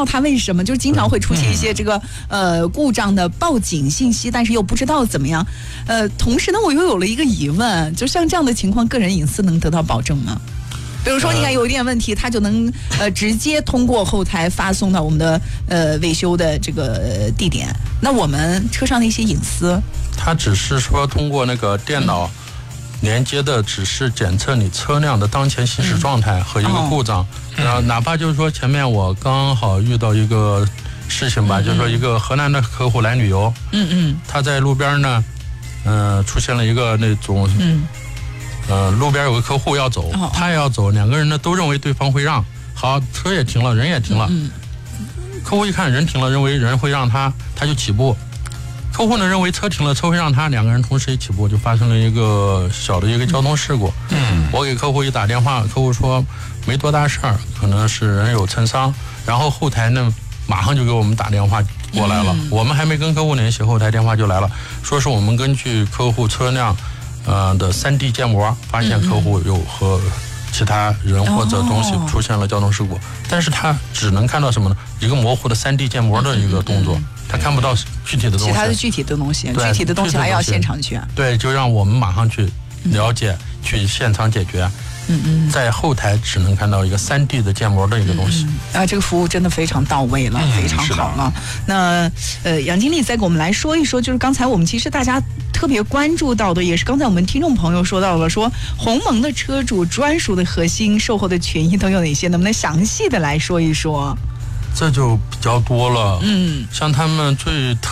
道它为什么，就是经常会出现一些这个故障的报警信息，但是又不知道怎么样。同时呢，我又有了一个疑问，就像这样的情况，个人隐私能得到保证吗？比如说，你看有一点问题，它就能直接通过后台发送到我们的维修的这个地点。那我们车上的一些隐私， 它只是说通过那个电脑连接的，只是检测你车辆的当前行驶状态和一个故障。然后哪怕就是说前面我刚好遇到一个事情吧，就是说一个河南的客户来旅游，他在路边呢，出现了一个那种。路边有个客户要走，他也要走，两个人呢都认为对方会让，好，车也停了，人也停了。客户一看人停了，认为人会让他，他就起步。客户呢认为车停了，车会让他，两个人同时一起步，就发生了一个小的一个交通事故。我给客户一打电话，客户说没多大事儿，可能是人有蹭伤，然后后台呢马上就给我们打电话过来了。我们还没跟客户联系，后台电话就来了，说是我们根据客户车辆的3D 建模发现客户有和其他人或者东西出现了交通事故，但是他只能看到什么呢？一个模糊的3D 建模的一个动作，他看不到具体的东西。 其他的具体的东西，具体的东西还要现场去。 对，就让我们马上去了解，去现场解决。在后台只能看到一个3D 的建模的一个东西。 这个服务真的非常到位了，非常好了。那杨经理再给我们来说一说，就是刚才我们其实大家特别关注到的，也是刚才我们听众朋友说到了，说鸿蒙的车主专属的核心售后的权益都有哪些？能不能详细的来说一说？ 这就比较多了。像他们最